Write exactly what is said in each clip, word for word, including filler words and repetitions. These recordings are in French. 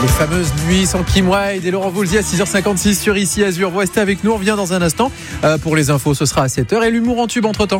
Les fameuses nuits sans Kim Wilde et Laurent Voulzy à six heures cinquante-six sur Ici Azur. Vous restez avec nous, on revient dans un instant. Euh, pour les infos, ce sera à sept heures et l'humour en tube entre-temps.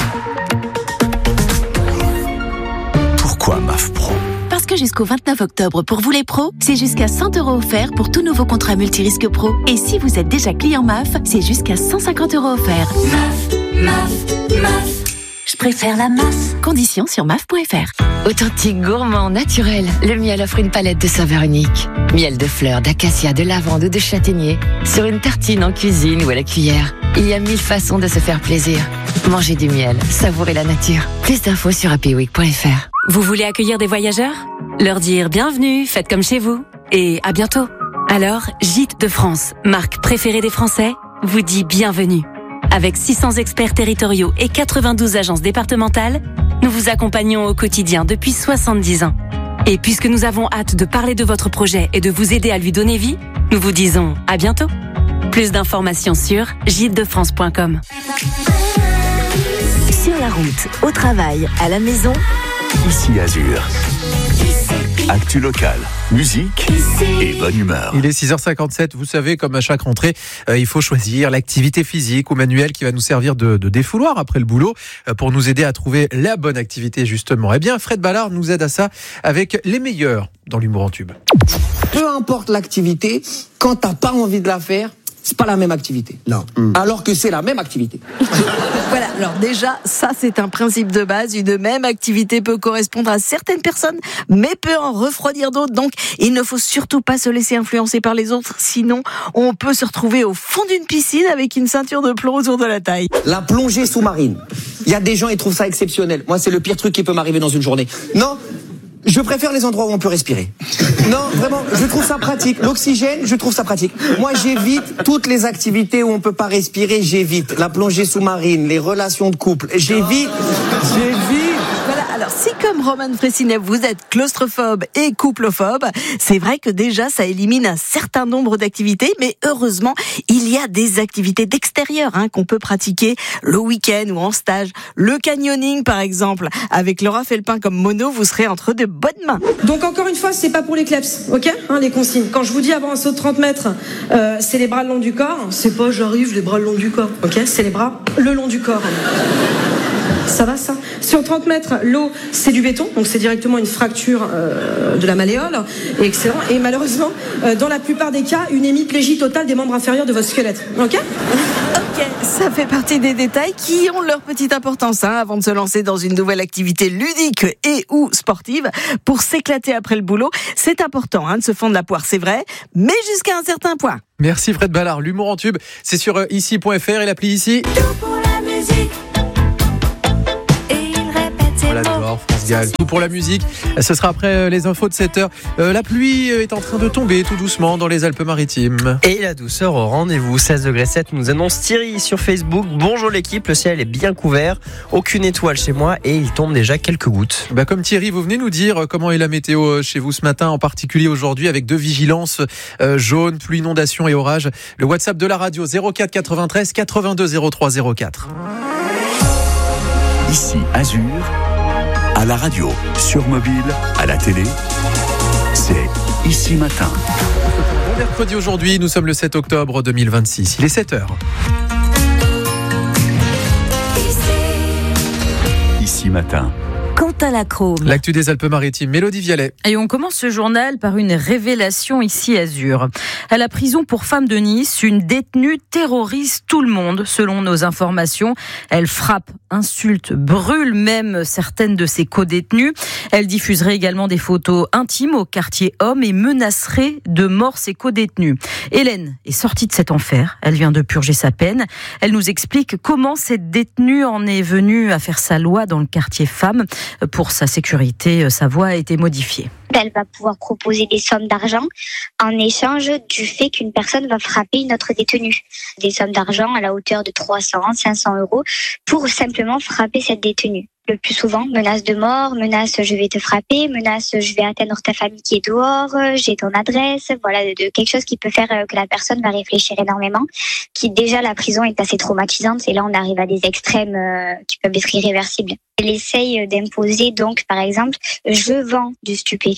Pourquoi M A F Pro ? Parce que jusqu'au vingt-neuf octobre, pour vous les pros, c'est jusqu'à cent euros offerts pour tout nouveau contrat multirisque pro. Et si vous êtes déjà client M A F, c'est jusqu'à cent cinquante euros offerts. M A F, M A F, M A F. Je préfère la M A F. Conditions sur M A F point F R. Authentique, gourmand, naturel, le miel offre une palette de saveurs uniques. Miel de fleurs, d'acacia, de lavande ou de châtaignier. Sur une tartine, en cuisine ou à la cuillère. Il y a mille façons de se faire plaisir. Mangez du miel, savourez la nature. Plus d'infos sur happy week point F R. Vous voulez accueillir des voyageurs ? Leur dire bienvenue, faites comme chez vous. Et à bientôt. Alors, Gîtes de France, marque préférée des Français, vous dit bienvenue. Avec six cents experts territoriaux et quatre-vingt-douze agences départementales, nous vous accompagnons au quotidien depuis soixante-dix ans. Et puisque nous avons hâte de parler de votre projet et de vous aider à lui donner vie, nous vous disons à bientôt. Plus d'informations sur gîtes de france point com. Sur la route, au travail, à la maison, Ici Azur. Actu locale, musique et bonne humeur. Il est six heures cinquante-sept, vous savez, comme à chaque rentrée, euh, il faut choisir l'activité physique ou manuelle qui va nous servir de, de défouloir après le boulot euh, pour nous aider à trouver la bonne activité justement. Eh bien, Fred Ballard nous aide à ça avec les meilleurs dans l'humour en tube. Peu importe l'activité, quand t'as pas envie de la faire, c'est pas la même activité. Non. Mmh. Alors que c'est la même activité. Voilà, alors déjà, ça c'est un principe de base. Une même activité peut correspondre à certaines personnes, mais peut en refroidir d'autres. Donc, il ne faut surtout pas se laisser influencer par les autres. Sinon, on peut se retrouver au fond d'une piscine avec une ceinture de plomb autour de la taille. La plongée sous-marine. Il y a des gens, ils trouvent ça exceptionnel. Moi, c'est le pire truc qui peut m'arriver dans une journée. Non, je préfère les endroits où on peut respirer. Non, vraiment, je trouve ça pratique. L'oxygène, je trouve ça pratique. Moi, j'évite toutes les activités où on peut pas respirer, j'évite. La plongée sous-marine, les relations de couple, j'évite, j'évite. Voilà, alors si comme Roman Fressinet, vous êtes claustrophobe et couplephobe, c'est vrai que déjà ça élimine un certain nombre d'activités, mais heureusement, il y a des activités d'extérieur hein, qu'on peut pratiquer le week-end ou en stage. Le canyoning par exemple, avec Laura Felpin comme mono, vous serez entre de bonnes mains. Donc encore une fois, c'est pas pour les kleps, ok hein, les consignes. Quand je vous dis avant un saut de trente mètres, euh, c'est les bras le long du corps, c'est pas j'arrive les bras le long du corps, ok c'est les bras le long du corps. Ça va ça ? Sur trente mètres, l'eau, c'est du béton, donc c'est directement une fracture euh, de la malléole, et excellent. Et malheureusement, euh, dans la plupart des cas, une hémiplégie totale des membres inférieurs de votre squelette. Ok ? Ok, ça fait partie des détails qui ont leur petite importance hein, avant de se lancer dans une nouvelle activité ludique et ou sportive. Pour s'éclater après le boulot, c'est important hein, de se fendre la poire, c'est vrai, mais jusqu'à un certain point. Merci Fred Ballard, l'humour en tube, c'est sur ici point F R et l'appli Ici. tout pour la musique. On l'adore, France Gall. Tout pour la musique. Ce sera après les infos de sept heures. Euh, la pluie est en train de tomber tout doucement dans les Alpes-Maritimes. Et la douceur au rendez-vous. seize degrés sept nous annonce Thierry sur Facebook. Bonjour l'équipe, le ciel est bien couvert. Aucune étoile chez moi et il tombe déjà quelques gouttes. Bah comme Thierry, vous venez nous dire comment est la météo chez vous ce matin, en particulier aujourd'hui avec deux vigilances euh, jaunes, pluie, inondation et orage. Le WhatsApp de la radio zéro quatre quatre-vingt-treize quatre-vingt-deux zéro trois zéro quatre. Ici Azur. À la radio, sur mobile, à la télé, c'est Ici Matin. Bon mercredi aujourd'hui, nous sommes le sept octobre deux mille vingt-six, il est sept heures. Ici Matin. Quentin Lacrome. L'actu des Alpes-Maritimes, Mélodie Vialet. Et on commence ce journal par une révélation ici Azur. À la prison pour femmes de Nice, une détenue terrorise tout le monde, selon nos informations. Elle frappe, insulte, brûle même certaines de ses co-détenues. Elle diffuserait également des photos intimes au quartier homme et menacerait de mort ses co-détenus. Hélène est sortie de cet enfer. Elle vient de purger sa peine. Elle nous explique comment cette détenue en est venue à faire sa loi dans le quartier femmes. Pour sa sécurité, sa voix a été modifiée. Elle va pouvoir proposer des sommes d'argent en échange du fait qu'une personne va frapper une autre détenue. Des sommes d'argent à la hauteur de trois cents, cinq cents euros pour simplement frapper cette détenue. Le plus souvent, menace de mort, menace je vais te frapper, menace je vais atteindre ta famille qui est dehors, j'ai ton adresse, voilà, de, de quelque chose qui peut faire que la personne va réfléchir énormément, qui déjà la prison est assez traumatisante et là on arrive à des extrêmes euh, qui peuvent être irréversibles. Elle essaye d'imposer donc par exemple, je vends du stupéfiant,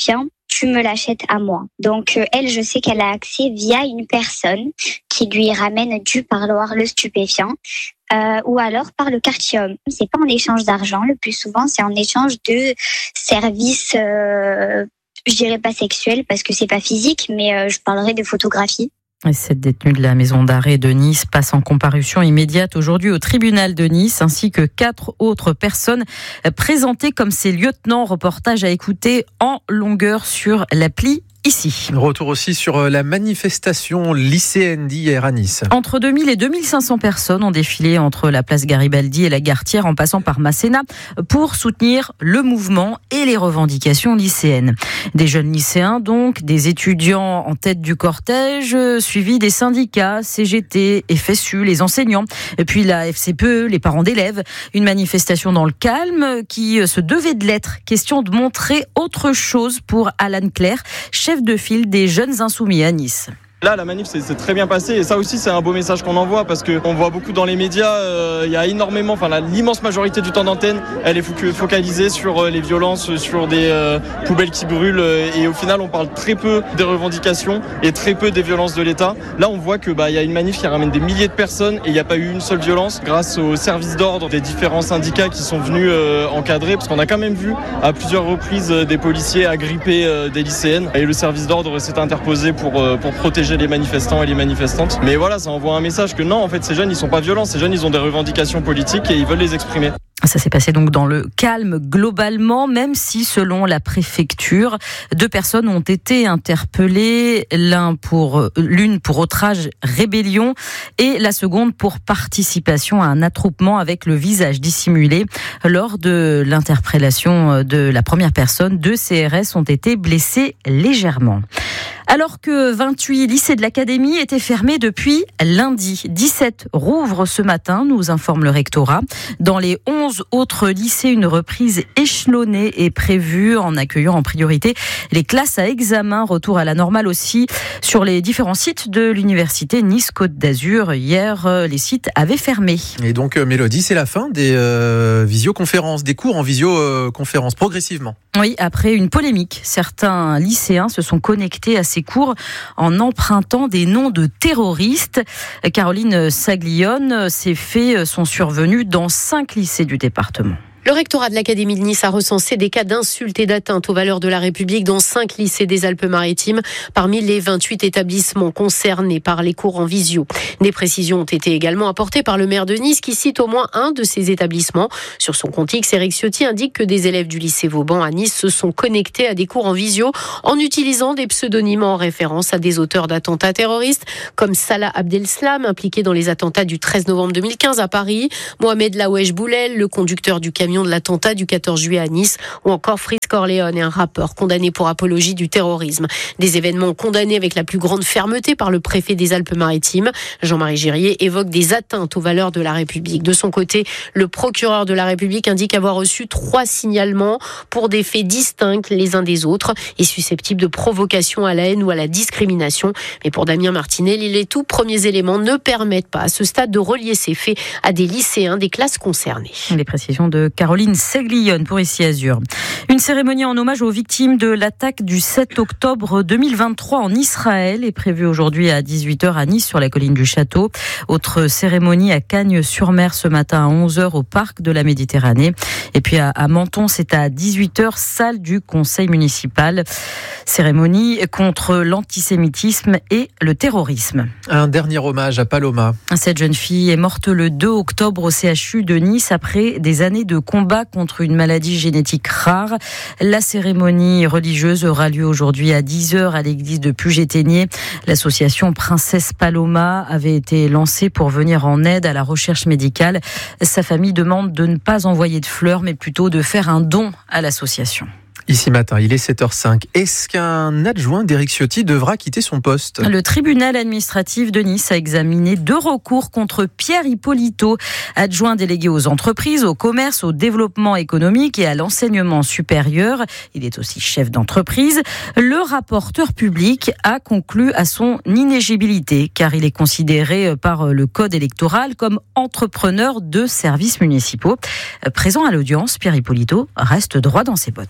tu me l'achètes à moi. Donc euh, elle, je sais qu'elle a accès via une personne qui lui ramène du parloir le stupéfiant. Euh, ou alors par le quartier homme. C'est pas en échange d'argent, le plus souvent c'est en échange de services, euh, je dirais pas sexuels parce que c'est pas physique, mais euh, je parlerai de photographie. Et cette détenue de la maison d'arrêt de Nice passe en comparution immédiate aujourd'hui au tribunal de Nice, ainsi que quatre autres personnes présentées comme ses lieutenants. Reportage à écouter en longueur sur l'appli ici. Retour aussi sur la manifestation lycéenne d'hier à Nice. Entre deux mille et deux mille cinq cents personnes ont défilé entre la place Garibaldi et la Gartière en passant par Masséna pour soutenir le mouvement et les revendications lycéennes. Des jeunes lycéens donc, des étudiants en tête du cortège, suivis des syndicats, C G T, F S U, les enseignants, et puis la F C P E, les parents d'élèves. Une manifestation dans le calme qui se devait de l'être. Question de montrer autre chose pour Alan Claire, chef de file des Jeunes Insoumis à Nice. Là, la manif s'est très bien passée et ça aussi, c'est un beau message qu'on envoie parce qu'on voit beaucoup dans les médias, euh, il y a énormément, enfin la, l'immense majorité du temps d'antenne, elle est focalisée sur euh, les violences, sur des euh, poubelles qui brûlent euh, et au final, on parle très peu des revendications et très peu des violences de l'État. Là, on voit que bah, y a une manif qui ramène des milliers de personnes et il n'y a pas eu une seule violence grâce aux services d'ordre des différents syndicats qui sont venus euh, encadrer parce qu'on a quand même vu à plusieurs reprises euh, des policiers agripper euh, des lycéennes et le service d'ordre s'est interposé pour, euh, pour protéger les manifestants et les manifestantes. Mais voilà, ça envoie un message que non, en fait, ces jeunes, ils sont pas violents. Ces jeunes, ils ont des revendications politiques et ils veulent les exprimer. Ça s'est passé donc dans le calme globalement, même si selon la préfecture, deux personnes ont été interpellées, l'un pour, l'une pour outrage rébellion et la seconde pour participation à un attroupement avec le visage dissimulé. Lors de l'interpellation de la première personne, deux C R S ont été blessés légèrement. Alors que vingt-huit lycées de l'académie étaient fermés depuis lundi, dix-sept rouvrent ce matin, nous informe le rectorat. Dans les onze autres lycées, une reprise échelonnée est prévue en accueillant en priorité les classes à examen. Retour à la normale aussi sur les différents sites de l'université Nice-Côte d'Azur. Hier, les sites avaient fermé. Et donc, Mélodie, c'est la fin des euh, visioconférences, des cours en visioconférence, progressivement. Oui, après une polémique, certains lycéens se sont connectés à ces cours en empruntant des noms de terroristes. Caroline Saglione, ces faits sont survenus dans cinq lycées du département. Le rectorat de l'Académie de Nice a recensé des cas d'insultes et d'atteinte aux valeurs de la République dans cinq lycées des Alpes-Maritimes, parmi les vingt-huit établissements concernés par les cours en visio. Des précisions ont été également apportées par le maire de Nice, qui cite au moins un de ces établissements. Sur son compte X, Éric Ciotti indique que des élèves du lycée Vauban à Nice se sont connectés à des cours en visio en utilisant des pseudonymes en référence à des auteurs d'attentats terroristes, comme Salah Abdeslam, impliqué dans les attentats du treize novembre deux mille quinze à Paris, Mohamed Laouesh Boulel, le conducteur du camion de l'attentat du quatorze juillet à Nice, ou encore Frisk Corleone, un rappeur condamné pour apologie du terrorisme. Des événements condamnés avec la plus grande fermeté par le préfet des Alpes-Maritimes. Jean-Marie Girier évoque des atteintes aux valeurs de la République. De son côté, le procureur de la République indique avoir reçu trois signalements pour des faits distincts les uns des autres et susceptibles de provocation à la haine ou à la discrimination. Mais pour Damien Martinel, les tout premiers éléments ne permettent pas à ce stade de relier ces faits à des lycéens des classes concernées. Les précisions de Caroline Saglione pour Ici Azur. Une cérémonie en hommage aux victimes de l'attaque du sept octobre deux mille vingt-trois en Israël est prévue aujourd'hui à dix-huit heures à Nice sur la colline du Château. Autre cérémonie à Cagnes-sur-Mer ce matin à onze heures au parc de la Méditerranée. Et puis à, à Menton, c'est à dix-huit heures, salle du conseil municipal. Cérémonie contre l'antisémitisme et le terrorisme. Un dernier hommage à Paloma. Cette jeune fille est morte le deux octobre au C H U de Nice après des années de combat contre une maladie génétique rare. La cérémonie religieuse aura lieu aujourd'hui à dix heures à l'église de Puget-Théniers. L'association Princesse Paloma avait été lancée pour venir en aide à la recherche médicale. Sa famille demande de ne pas envoyer de fleurs, mais plutôt de faire un don à l'association. Ici matin, il est sept heures cinq. Est-ce qu'un adjoint d'Éric Ciotti devra quitter son poste ? Le tribunal administratif de Nice a examiné deux recours contre Pierre Ippolito, adjoint délégué aux entreprises, au commerce, au développement économique et à l'enseignement supérieur. Il est aussi chef d'entreprise. Le rapporteur public a conclu à son inéligibilité car il est considéré par le code électoral comme entrepreneur de services municipaux. Présent à l'audience, Pierre Ippolito reste droit dans ses bottes.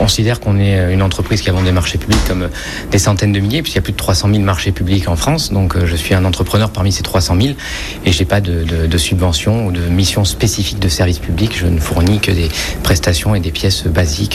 considère qu'on est une entreprise qui avons des marchés publics comme des centaines de milliers, puisqu'il y a plus de trois cent mille marchés publics en France. Donc je suis un entrepreneur parmi ces trois cent mille et j'ai pas de, de, de subvention ou de mission spécifique de service public. Je ne fournis que des prestations et des pièces basiques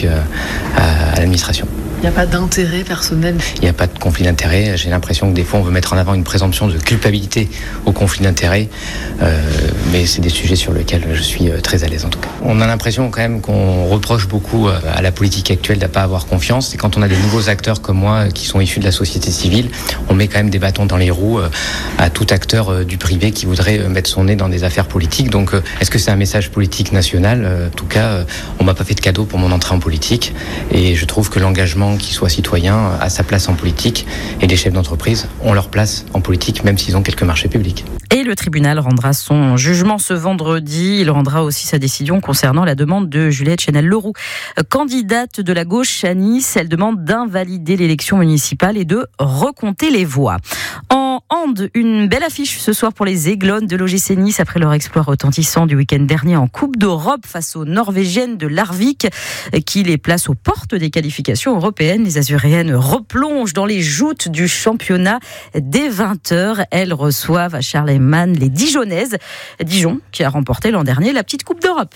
à, à l'administration. Il n'y a pas d'intérêt personnel. Il n'y a pas de conflit d'intérêt. J'ai l'impression que des fois on veut mettre en avant une présomption de culpabilité au conflit d'intérêt, euh, mais c'est des sujets sur lesquels je suis très à l'aise en tout cas. On a l'impression quand même qu'on reproche beaucoup à la politique actuelle de ne pas avoir confiance. Et quand on a des nouveaux acteurs comme moi qui sont issus de la société civile, on met quand même des bâtons dans les roues à tout acteur du privé qui voudrait mettre son nez dans des affaires politiques. Donc est-ce que c'est un message politique national ? En tout cas, on m'a pas fait de cadeau pour mon entrée en politique et je trouve que l'engagement qui soit citoyen a sa place en politique et les chefs d'entreprise ont leur place en politique même s'ils ont quelques marchés publics. Et le tribunal rendra son jugement ce vendredi. Il rendra aussi sa décision concernant la demande de Juliette Chenel-Leroux, candidate de la gauche à Nice. Elle demande d'invalider l'élection municipale et de recompter les voix. En hand, une belle affiche ce soir pour les Aiglones de l'O G C Nice après leur exploit retentissant du week-end dernier en Coupe d'Europe face aux Norvégiennes de Larvik qui les place aux portes des qualifications européennes. Les Azuréennes replongent dans les joutes du championnat dès vingt heures. Elles reçoivent à Charlemagne les Dijonnaises. Dijon qui a remporté l'an dernier la petite Coupe d'Europe.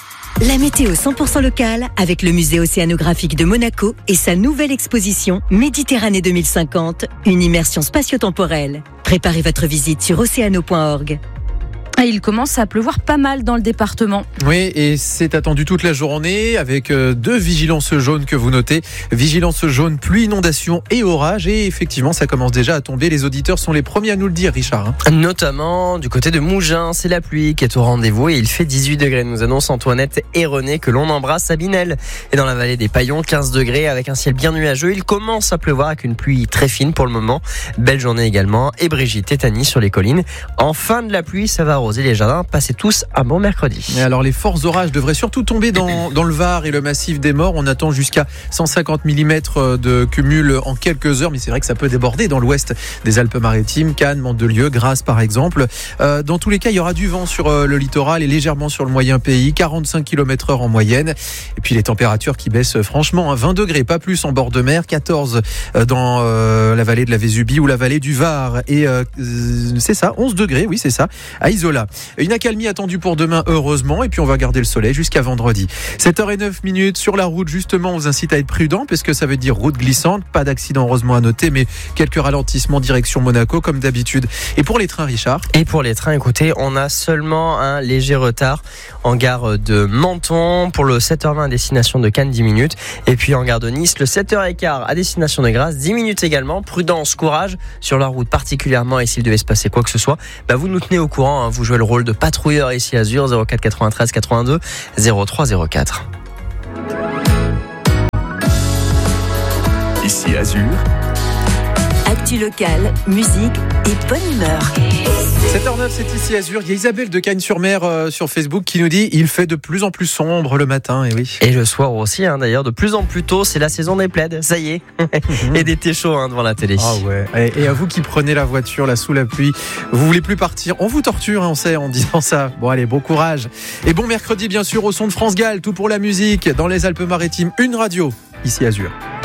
La météo cent pour cent locale avec le musée océanographique de Monaco et sa nouvelle exposition Méditerranée deux mille cinquante, une immersion spatio-temporelle. Préparez votre visite sur océano point org. Il commence à pleuvoir pas mal dans le département. Oui, et c'est attendu toute la journée avec deux vigilances jaunes que vous notez. Vigilance jaune, pluie, inondation et orage. Et effectivement, ça commence déjà à tomber. Les auditeurs sont les premiers à nous le dire, Richard. Notamment du côté de Mougins, c'est la pluie qui est au rendez-vous et il fait dix-huit degrés. Nous annonce Antoinette et René que l'on embrasse à Binel. Et dans la vallée des Paillons, quinze degrés avec un ciel bien nuageux. Il commence à pleuvoir avec une pluie très fine pour le moment. Belle journée également. Et Brigitte est à Nice sur les collines. En fin de la pluie, ça va arroser les jardins. Passez tous un bon mercredi. Et alors les forts orages devraient surtout tomber dans, dans le Var et le massif des Maures. On attend jusqu'à cent cinquante millimètres de cumul en quelques heures, mais c'est vrai que ça peut déborder dans l'ouest des Alpes-Maritimes, Cannes, Mandelieu, Grasse par exemple. Euh, dans tous les cas, il y aura du vent sur euh, le littoral et légèrement sur le moyen pays, quarante-cinq kilomètres heure en moyenne. Et puis les températures qui baissent franchement, hein, vingt degrés, pas plus en bord de mer, quatorze dans euh, la vallée de la Vésubie ou la vallée du Var. Et euh, c'est ça, onze degrés, oui c'est ça, à Isola. Une accalmie attendue pour demain, heureusement, et puis on va garder le soleil jusqu'à vendredi. sept heures neuf minutes sur la route, justement, on vous incite à être prudent, parce que ça veut dire route glissante, pas d'accident heureusement à noter, mais quelques ralentissements direction Monaco, comme d'habitude. Et pour les trains, Richard ? Et pour les trains, écoutez, on a seulement un léger retard en gare de Menton, pour le sept heures vingt à destination de Cannes, dix minutes, et puis en gare de Nice, le sept heures quinze à destination de Grasse, dix minutes également. Prudence, courage sur la route particulièrement, et s'il devait se passer quoi que ce soit, bah vous nous tenez au courant, hein, vous jouez le rôle de patrouilleur ici à Azur, zéro quatre quatre-vingt-treize quatre-vingt-deux zéro trois zéro quatre. Ici Azur. Actu locale, musique et bonne humeur. sept heures neuf, c'est ici Azur. Il y a Isabelle de Cagnes-sur-Mer euh, sur Facebook qui nous dit il fait de plus en plus sombre le matin. Et oui. Et le soir aussi, hein, d'ailleurs, de plus en plus tôt, c'est la saison des plaids. Ça y est. Et des thés chauds hein, devant la télé. Ah ouais. Et, et à vous qui prenez la voiture là sous la pluie, vous voulez plus partir. On vous torture, hein, on sait, en disant ça. Bon allez, bon courage. Et bon mercredi bien sûr au son de France Gall, tout pour la musique dans les Alpes-Maritimes. Une radio, ici Azur.